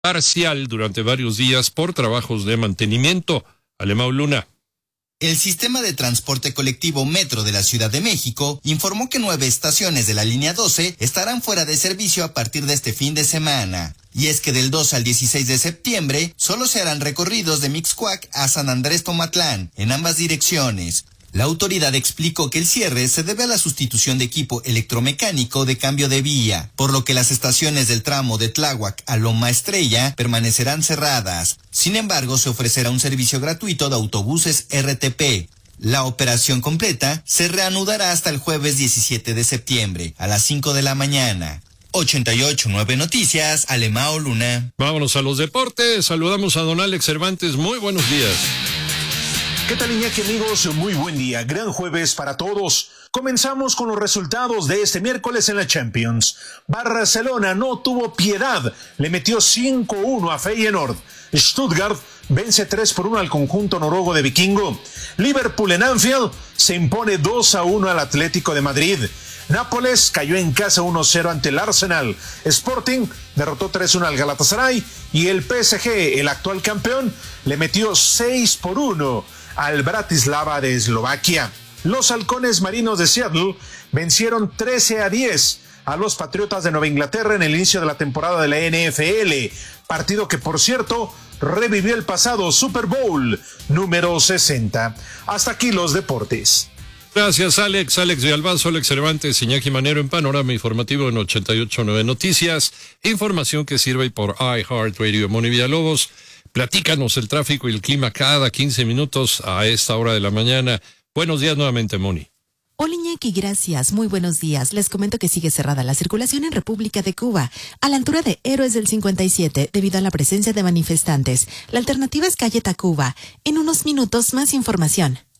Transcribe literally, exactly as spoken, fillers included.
parcial durante varios días por trabajos de mantenimiento. Alemão Luna. El sistema de transporte colectivo Metro de la Ciudad de México informó que nueve estaciones de la línea doce estarán fuera de servicio a partir de este fin de semana. Y es que del dos al dieciséis de septiembre solo se harán recorridos de Mixcoac a San Andrés Tomatlán, en ambas direcciones. La autoridad explicó que el cierre se debe a la sustitución de equipo electromecánico de cambio de vía, por lo que las estaciones del tramo de Tláhuac a Loma Estrella permanecerán cerradas. Sin embargo, se ofrecerá un servicio gratuito de autobuses R T P. La operación completa se reanudará hasta el jueves diecisiete de septiembre, a las cinco de la mañana. ochenta y ocho punto nueve Noticias, Alemão Luna. Vámonos a los deportes. Saludamos a don Alex Cervantes. Muy buenos días. ¿Qué tal, Iñaki, amigos? Muy buen día. Gran jueves para todos. Comenzamos con los resultados de este miércoles en la Champions. Barcelona no tuvo piedad. Le metió cinco uno a Feyenoord. Stuttgart vence tres por uno al conjunto noruego de Vikingo. Liverpool en Anfield se impone dos a uno al Atlético de Madrid. Nápoles cayó en casa uno cero ante el Arsenal. Sporting derrotó tres uno al Galatasaray. Y el P S G, el actual campeón, le metió seis por uno al Bratislava de Eslovaquia. Los halcones marinos de Seattle vencieron trece a diez a los Patriotas de Nueva Inglaterra en el inicio de la temporada de la N F L, partido que, por cierto, revivió el pasado Super Bowl número sesenta. Hasta aquí los deportes. Gracias, Alex. Alex de Albazo, Alex Cervantes, Iñaki Manero en Panorama Informativo en ochenta y ocho punto nueve Noticias. Información que sirve por iHeartRadio. Moni Villalobos, platícanos el tráfico y el clima cada quince minutos a esta hora de la mañana. Buenos días nuevamente, Moni. Hola, Iñaki, gracias. Muy buenos días. Les comento que sigue cerrada la circulación en República de Cuba, a la altura de Héroes del cincuenta y siete, debido a la presencia de manifestantes. La alternativa es calle Tacuba. En unos minutos, más información.